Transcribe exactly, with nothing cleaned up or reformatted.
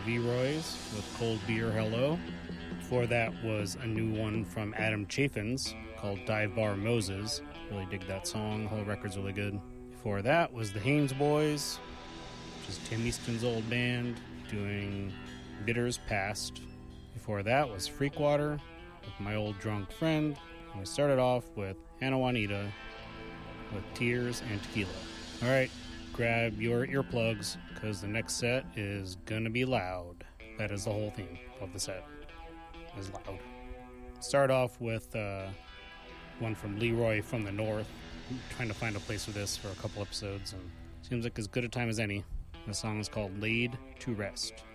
V-Roys with Cold Beer Hello. Before that was a new one from Adam Chaffins called Dive Bar Moses. Really dig that song. The whole record's really good. Before that was the Haynes Boys, which is Tim Easton's old band, doing Bitters Past. Before that was Freakwater with My Old Drunk Friend. And we started off with Hannah Juanita with Tears and Tequila. All right, grab your earplugs because the next set is gonna be loud. That is the whole theme of the set, is loud. Start off with uh, one from Leroy from the North. I'm trying to find a place for this for a couple episodes, and seems like as good a time as any. The song is called Laid to Rest.